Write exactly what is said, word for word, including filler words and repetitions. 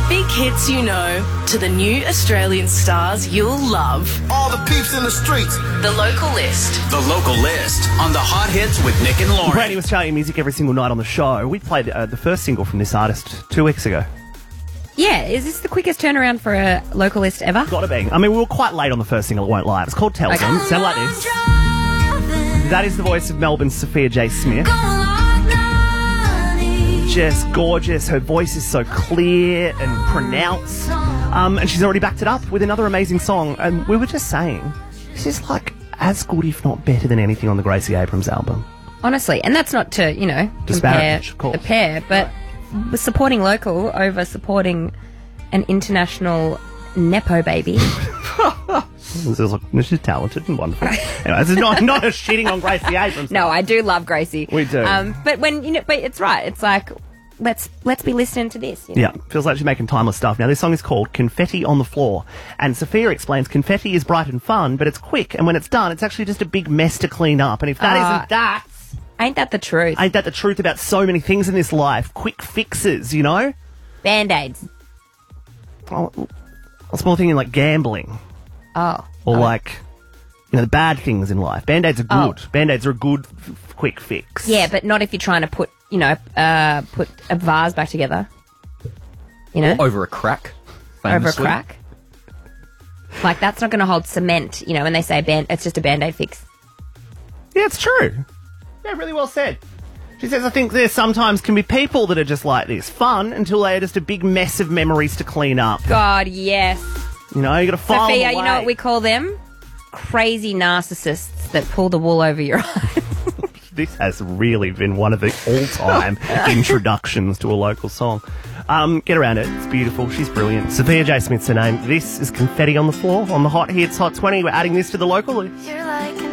big hits you know to the new Australian stars you'll love. All the peeps in the streets. The Local List. The Local List on the Hot Hits with Nick and Lauren. Brand new Australian music every single night on the show. We played uh, the first single from this artist two weeks ago. Yeah, is this the quickest turnaround for a Local List ever? Gotta be. I mean, we were quite late on the first single, it won't lie. It's called Tell Okay. Them. Sound like this. That is the voice of Melbourne's Sophia J. Smith. Just gorgeous. Her voice is so clear and pronounced. Um, and she's already backed it up with another amazing song. And we were just saying, this is like as good, if not better, than anything on the Gracie Abrams album. Honestly, and that's not to, you know, Disparage, compare of course. the pair, but supporting local over supporting an international Nepo baby. This is, she's talented and wonderful. Anyway, this is not, not a shitting on Gracie Abrams. No, I do love Gracie. We do. Um, but when you know, but it's right. It's like let's let's be listening to this. You know? Yeah, feels like she's making timeless stuff. Now, this song is called Confetti on the Floor. And Sophia explains confetti is bright and fun, but it's quick. And when it's done, it's actually just a big mess to clean up. And if that Uh, isn't that... Ain't that the truth? Ain't that the truth about so many things in this life? Quick fixes, you know? Band-Aids. Oh, I was more thinking like gambling. Oh. Or oh. like, you know, the bad things in life. Band-Aids are good. Oh. Band-Aids are a good, f- quick fix. Yeah, but not if you're trying to put, you know, uh, put a vase back together. You know? Over a crack. Over a famously. crack. Like, that's not going to hold cement, you know, when they say band, it's just a Band-Aid fix. Yeah, it's true. Yeah, really well said. She says, I think there sometimes can be people that are just like this. Fun until they are just a big mess of memories to clean up. God, yes. You know, you got to file them Sophia, away. you know what we call them? Crazy narcissists that pull the wool over your eyes. This has really been one of the all-time introductions to a local song. Um, get around it. It's beautiful. She's brilliant. Sophia J. Smith's her name. This is Confetti on the Floor on the Hot Hits Hot twenty. We're adding this to the local list. You're like